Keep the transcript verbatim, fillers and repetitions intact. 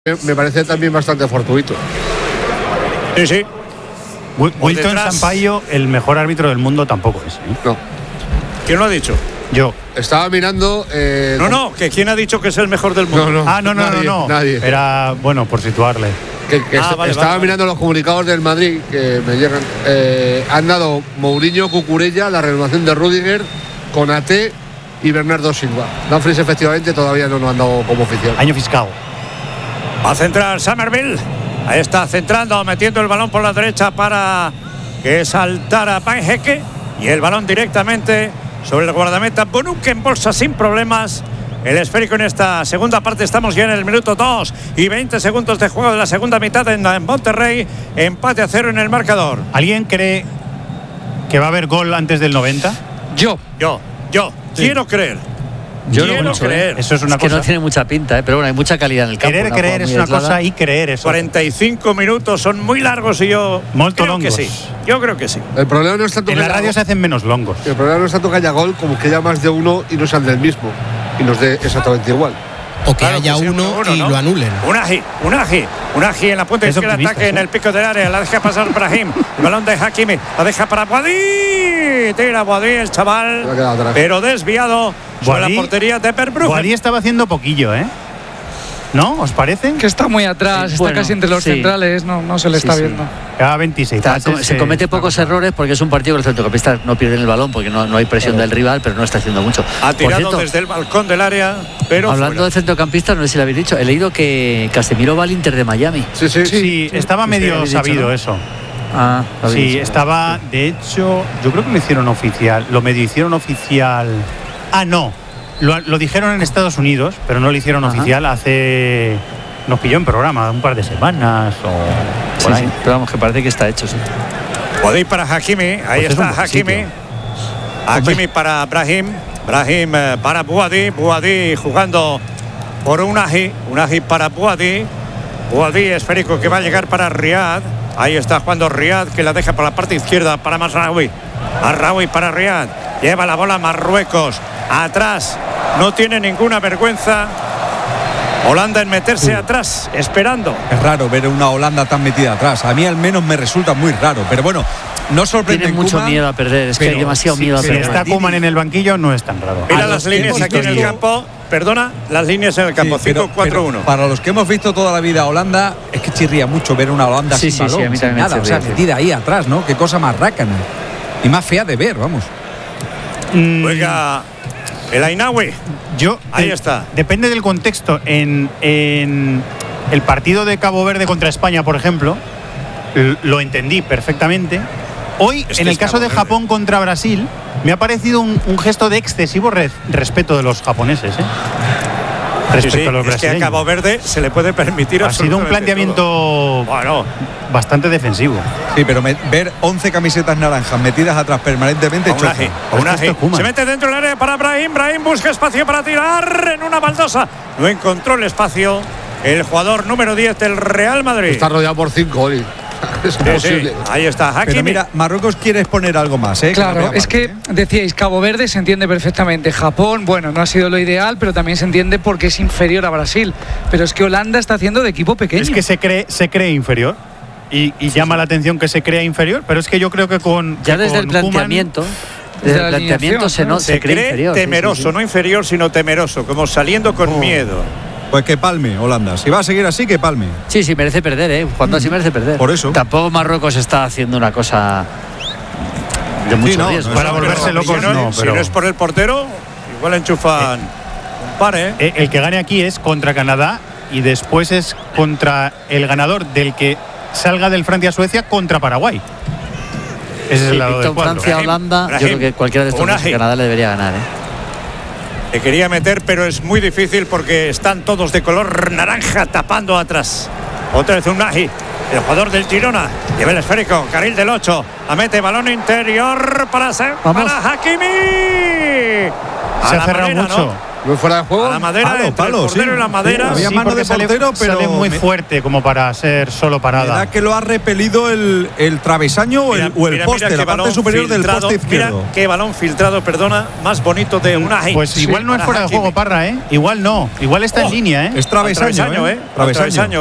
Me parece también bastante fortuito. Sí, sí. Wilton Sampaio, el mejor árbitro del mundo, tampoco es, ¿eh? No. ¿Quién lo ha dicho? Yo. Estaba mirando. Eh, no, no, que quién ha dicho que es el mejor del mundo. No, no, ah, no, no, nadie, no, no. Nadie. Era, bueno, por situarle. Que, que ah, est vale, estaba vale, mirando vale. los comunicados del Madrid que me llegan. Eh, han dado Mourinho, Cucurella, la renovación de Rüdiger, Konaté y Bernardo Silva. Dumfries efectivamente todavía no nos han dado como oficial. Año fiscal. Va a centrar Summerville. Ahí está centrando, metiendo el balón por la derecha para que saltara Panjeque. Y el balón directamente sobre el guardameta Bonuk, que embolsa sin problemas el esférico en esta segunda parte. Estamos ya en el minuto dos y veinte segundos de juego de la segunda mitad en, en Monterrey. Empate a cero en el marcador. ¿Alguien cree que va a haber gol antes del noventa? Yo. Yo, yo, sí. quiero creer. Yo quiero no mucho, creer. ¿eh? Eso es una es que cosa. no tiene mucha pinta, ¿eh? Pero bueno, hay mucha calidad en el campo. Querer creer es una aislada. cosa y creer eso. cuarenta y cinco minutos son muy largos y yo Molto creo longos. que sí. Yo creo que sí. El problema no es tanto En que la haya radio gol, se hacen menos longos. el problema no es tanto que haya gol como que haya más de uno y no sean del mismo y nos dé exactamente igual. O que Claro haya que sí, uno, uno, y ¿no? lo anulen. Unagi, Unagi, Unagi en la punta Es izquierda, optimista, ataque sí. en el pico del área, la deja pasar Brahim, el balón de Hakimi, la deja para Boadí, tira Boadí el chaval, Se ha quedado atrás. pero desviado sobre Boadí- la portería de Boadí Verbruggen. estaba haciendo poquillo, ¿eh? ¿No? ¿Os parece? Que está muy atrás, Sí, está bueno, casi entre los sí. centrales, no, no se le Sí, está sí. viendo. Cada veintiséis. Está- pases, se eh, comete está pocos cosa. errores porque es un partido que los centrocampistas no pierden el balón porque no, no hay presión del rival, pero no está haciendo mucho. Ha Por tirado cierto, desde el balcón del área, pero hablando fuera. de centrocampistas, no sé si lo habéis dicho, he leído que Casemiro va al Inter de Miami. Sí, sí. Sí, estaba Sí, medio habéis dicho, sabido ¿no? eso. Ah, lo habéis Sí, dicho. estaba, de hecho, yo creo que lo hicieron oficial. Lo medio hicieron oficial. Ah, no. Lo, lo dijeron en Estados Unidos, pero no lo hicieron Ajá. oficial hace. Nos pilló en programa, un par de semanas o. Sí, por ahí. sí, pero vamos, que parece que está hecho, sí. Boadí para Hakimi, ahí Pues es está un buen Hakimi. sitio. Hakimi para Brahim, Brahim eh, para Boadí, Boadí jugando por Unagi, Unagi para Boadí, Boadí esférico que va a llegar para Riyad. Ahí está jugando Riyad, que la deja por la parte izquierda para Masraoui. Masraoui para Riyad, lleva la bola Marruecos, atrás, no tiene ninguna vergüenza Holanda en meterse atrás, esperando. Es raro ver una Holanda tan metida atrás. A mí al menos me resulta muy raro. Pero bueno, no sorprende. Tiene mucho Koeman, miedo a perder, es que pero hay demasiado sí, miedo a Si pero perder. está Koeman en el banquillo, no es tan raro. Mira A las los que líneas hemos aquí en el visto- campo, perdona, las líneas en el campo, Sí, pero- cinco cuatro uno. pero Para los que hemos visto toda la vida a Holanda, es que chirría mucho ver una Holanda Sí, sin sí, sí, balón, a mí sin también me nada, o sea, chirría, sí. metida ahí atrás, ¿no? Qué cosa más rácana y más fea de ver, vamos. Mm, Juega el Ainawi. Yo, Ahí de- está. Depende del contexto. En, en el partido de Cabo Verde contra España, por ejemplo, l- lo entendí perfectamente. Hoy, Es en que el es caso Cabo de Verde. Japón contra Brasil, me ha parecido un, un gesto de excesivo re- respeto de los japoneses, ¿eh? Respecto Sí, sí, a los es que a brasileños. Cabo Verde se le puede permitir Ha sido un absolutamente planteamiento todo. Bueno, bastante defensivo. Sí, pero me- ver once camisetas naranjas metidas atrás permanentemente choca. Aunaji, Pues Aunaji. esto es Koeman. Se mete dentro del área para Brahim. Brahim busca espacio para tirar en una baldosa. No encontró el espacio el jugador número diez del Real Madrid. Está rodeado por cinco, Oli. Es Sí, sí, imposible. ahí está Hakimi. Pero mira, Marruecos quiere exponer algo más, ¿eh? Claro, Que no es que vea mal, ¿eh? decíais Cabo Verde se entiende perfectamente. Japón, bueno, no ha sido lo ideal, pero también se entiende porque es inferior a Brasil. Pero es que Holanda está haciendo de equipo pequeño. Es que se cree, se cree inferior. Y, y llama la atención que se crea inferior, pero es que yo creo que con. Ya que desde el con Koeman- planteamiento, Desde desde la el planteamiento alineación, se, no, ¿no? se, se cree cree inferior. sí, temeroso, sí, sí. no inferior, sino temeroso, como saliendo con miedo. Pues que palme, Holanda. Si va a seguir así, que palme. Sí, sí, merece perder, ¿eh? Cuando así merece perder. Por eso. Tampoco Marruecos está haciendo una cosa de mucho no, riesgo. no, Para Pero volverse si locos, no, no, si pero- no es por el portero, igual enchufan un par, ¿eh? Eh, El que gane aquí es contra Canadá y después es contra el ganador del que salga del Francia-Suecia contra Paraguay. Ese es Sí, el lado del Victor, cuadro. Francia, Brahim, Holanda, Brahim, yo creo que cualquiera de estos dos Unai. Canadá le debería ganar, ¿eh? Le quería meter, pero es muy difícil porque están todos de color naranja tapando atrás. Otra vez un Nahi, el jugador del Girona. Lleva el esférico, carril del ocho. La mete, balón interior para, ser, Vamos. para Hakimi. A Se ha la cerrado manera, mucho. ¿no? ¿No fuera de juego? A la madera, Palo, entre palo, el portero sí. y la madera. Sí, había Sí, mano porque de sale- portero, pero sale muy me- fuerte como para ser solo Me parada. da que lo ha repelido el, el travesaño o el, Mira, o el mira, poste, mira la qué parte balón superior del filtrado, poste izquierdo. Mira qué balón filtrado, perdona, más bonito de Unai. Pues Sí, igual no es para fuera de Hakimi. juego, Parra, ¿eh? Igual no. Igual está Oh, en línea, ¿eh? Es travesaño, Al travesaño, ¿eh? ¿eh? Al Travesaño. travesaño.